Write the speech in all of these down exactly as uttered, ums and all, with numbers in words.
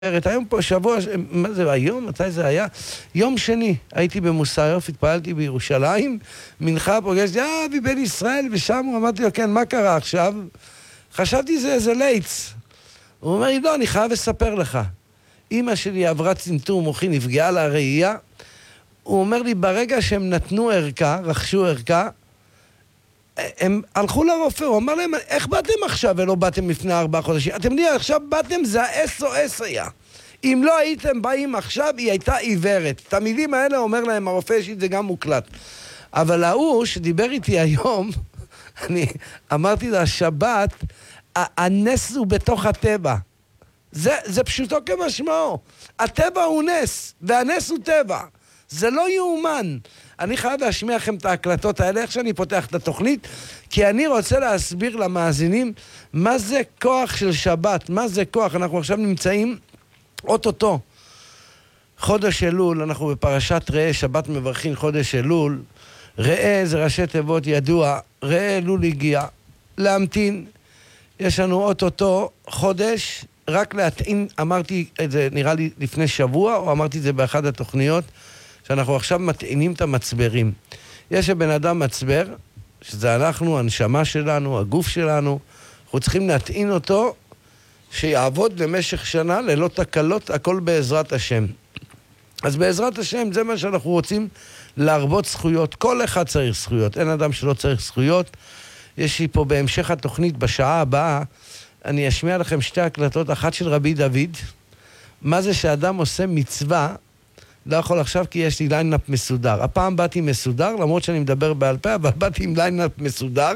היום פה שבוע, מה זה היום? מתי זה היה? יום שני, הייתי במוסרף, התפעלתי בירושלים, מנחה פוגשתי, אה, אבי בן ישראל, ושם הוא אמרתי לו, כן, מה קרה עכשיו? חשבתי זה איזה ליץ. הוא אומר לי, לא, אני חייב לספר לך. אמא שלי עברה צנתור מוחי, נפגעה לה ראייה. הוא אומר לי, ברגע שהם נתנו ערכה, רכשו ערכה, הם הלכו לרופא, הוא אמר להם, איך באתם עכשיו ולא באתם לפני ארבעה חודשים? אתם יודעים, עכשיו באתם, זה ה-אס או אס היה. אם לא הייתם באים עכשיו, היא הייתה עיוורת. את המילים האלה אומר להם, הרופא אישית זה גם מוקלט. אבל ההוא שדיבר איתי היום, אני אמרתי לה, שבת, הנס הוא בתוך הטבע. זה, זה פשוטו כמשמעו. הטבע הוא נס, והנס הוא טבע. זה לא יאומן. אני חייב להשמיע לכם את ההקלטות האלה, איך שאני פותח את התוכנית, כי אני רוצה להסביר למאזינים מה זה כוח של שבת, מה זה כוח. אנחנו עכשיו נמצאים אוטוטו. חודש אלול, אנחנו בפרשת ראה, שבת מברכים חודש אלול. ראה זה ראשי תיבות ידוע, ראה אלול הגיע. להמתין, יש לנו אוטוטו חודש, רק להטעין, אמרתי את זה נראה לי לפני שבוע, או אמרתי את זה באחד התוכניות, שאנחנו עכשיו מטעינים את המצברים. יש הבן אדם מצבר, שזה אנחנו, הנשמה שלנו, הגוף שלנו, אנחנו צריכים להטעין אותו, שיעבוד למשך שנה ללא תקלות, הכל בעזרת השם. אז בעזרת השם זה מה שאנחנו רוצים, להרבות זכויות. כל אחד צריך זכויות, אין אדם שלא צריך זכויות. יש לי פה בהמשך התוכנית, בשעה הבאה, אני אשמיע לכם שתי הקלטות, אחת של רבי דוד, מה זה שאדם עושה מצווה, לא יכול עכשיו כי יש לי ליינאפ מסודר. הפעם באתי מסודר, למרות שאני מדבר בעל פה, אבל באתי עם ליינאפ מסודר.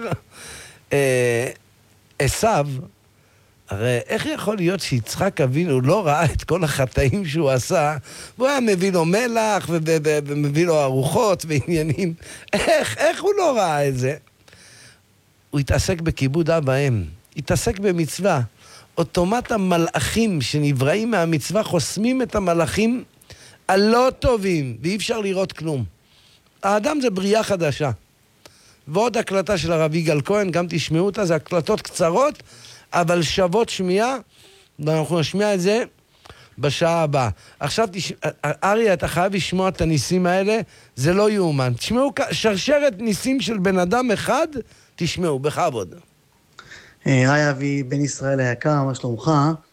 עשיו, הרי איך יכול להיות שיצחק אבינו לא ראה את כל החטאים שהוא עשה, והוא היה מביא לו מלח ומביא לו ארוחות ועניינים. איך, איך הוא לא ראה את זה? הוא התעסק בכיבוד אב ואם, התעסק במצווה. אוטומט המלאכים שנבראים מהמצווה חוסמים את המלאכים הלא טובים, ואי אפשר לראות כלום. האדם זה בריאה חדשה. ועוד הקלטה של הרב יגאל כהן, גם תשמעו אותה, זה הקלטות קצרות, אבל שוות שמיעה, ואנחנו נשמיע את זה בשעה הבאה. עכשיו, תש... אריה, אתה חייב לשמוע את הניסים האלה, זה לא יאומן. תשמעו, שרשרת ניסים של בן אדם אחד, תשמעו, בכבוד. היי אבי, בן ישראל היקר, מה שלומך?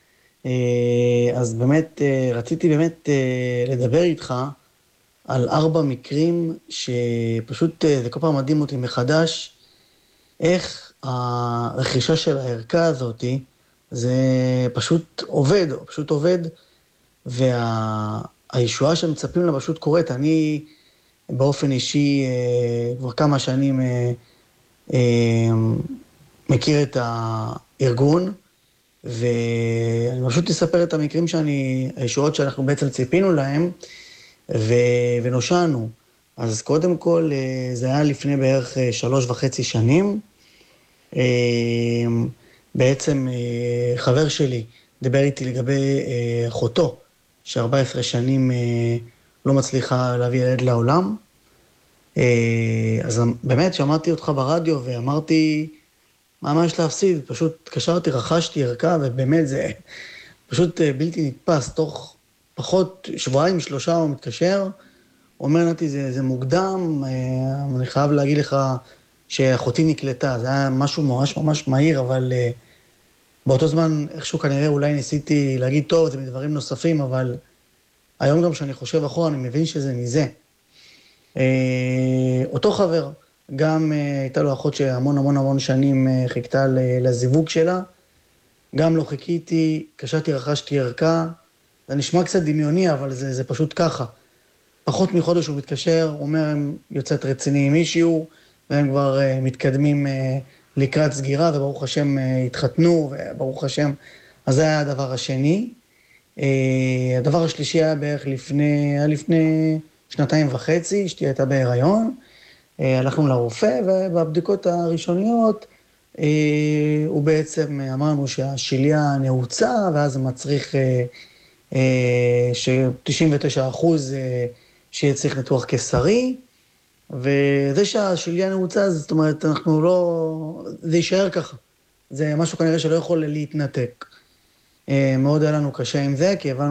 אז באמת, רציתי באמת לדבר איתך על ארבע מקרים שפשוט זה כל פעם מדהים אותי מחדש, איך הרכישה של הערכה הזאת, זה פשוט עובד, פשוט עובד, והישועה שמצפים לה פשוט קורית. אני באופן אישי כבר כמה שנים מכיר את הארגון, ואני פשוט אספר את המקרים שאני, הישועות שאנחנו בעצם ציפינו להם, ו... ונושענו. אז קודם כל, זה היה לפני בערך שלוש וחצי שנים. בעצם חבר שלי דיבר איתי לגבי אחותו, ש-ארבע עשרה שנים לא מצליחה להביא ילד לעולם. אז באמת שמעתי אותך ברדיו ואמרתי, מה מה יש להפסיד? פשוט התקשרתי, רכשתי ערכה, ובאמת זה פשוט בלתי נתפס. תוך פחות שבועיים, שלושה הוא מתקשר, אומר נתי, זה, זה מוקדם, אני חייב להגיד לך שאחותי נקלטה. זה היה משהו ממש ממש מהיר, אבל באותו זמן איכשהו כנראה אולי ניסיתי להגיד טוב, זה מדברים נוספים, אבל היום גם שאני חושב אחורה, אני מבין שזה מזה. אותו חבר, גם הייתה לו אחות שהמון המון המון שנים חיכתה לזיווג שלה, גם לא חיכיתי, קשרתי, רכשתי ערכה, זה נשמע קצת דמיוני, אבל זה, זה פשוט ככה. פחות מחודש הוא מתקשר, הוא אומר, הם יוצאת רציני עם מישהו, והם כבר מתקדמים לקראת סגירה, וברוך השם התחתנו, וברוך השם, אז זה היה הדבר השני. הדבר השלישי היה בערך לפני, היה לפני שנתיים וחצי, אשתי הייתה בהיריון, הלכנו לרופא, ובבדיקות הראשוניות, הוא בעצם אמרנו שהשיליה נעוצה, ואז זה מצריך ש-תשעים ותשעה אחוז שיהיה צריך ניתוח קיסרי, וזה שהשיליה נעוצה, זאת אומרת, אנחנו לא, זה יישאר ככה. זה משהו כנראה שלא יכול להתנתק. מאוד היה לנו קשה עם זה, כי הבנו